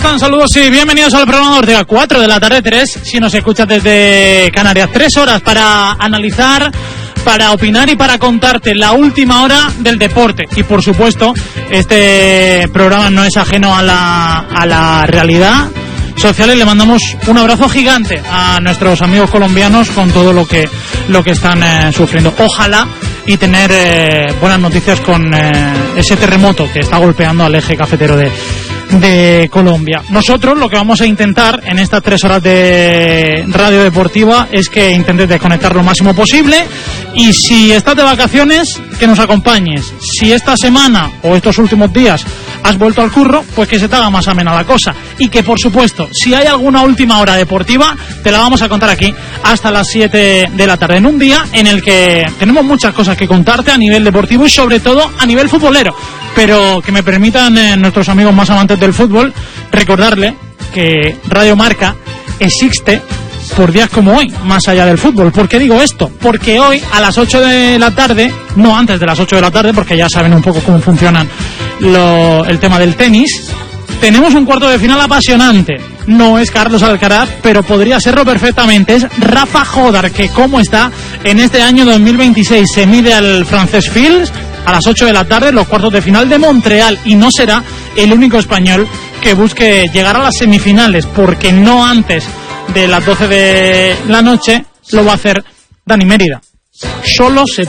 están? Saludos y bienvenidos al programa Ortega, 4 de la tarde, 3, si nos escuchas desde Canarias. 3 horas para analizar, para opinar y para contarte la última hora del deporte. Y por supuesto, este programa no es ajeno a la realidad social y le mandamos un abrazo gigante a nuestros amigos colombianos con todo lo que están sufriendo. Ojalá y tener buenas noticias con ese terremoto que está golpeando al eje cafetero de Colombia. Nosotros lo que vamos a intentar en estas 3 horas de radio deportiva es que intentes desconectar lo máximo posible, y si estás de vacaciones, que nos acompañes. Si esta semana o estos últimos días has vuelto al curro, pues que se te haga más amena la cosa, y que por supuesto, si hay alguna última hora deportiva, te la vamos a contar aquí hasta las 7 de la tarde, en un día en el que tenemos muchas cosas que contarte a nivel deportivo y sobre todo a nivel futbolero. Pero que me permitan nuestros amigos más amantes del fútbol recordarle que Radio Marca existe por días como hoy, más allá del fútbol. ¿Por qué digo esto? Porque hoy a las 8 de la tarde, no antes de las 8 de la tarde, porque ya saben un poco cómo funcionan el tema del tenis, tenemos un cuarto de final apasionante. No es Carlos Alcaraz, pero podría serlo perfectamente. Es Rafa Jodar, que como está en este año 2026 se mide al francés Fils a las 8 de la tarde, los cuartos de final de Montreal, y no será el único español que busque llegar a las semifinales, porque no antes de las 12 de la noche lo va a hacer Dani Mérida. Solo se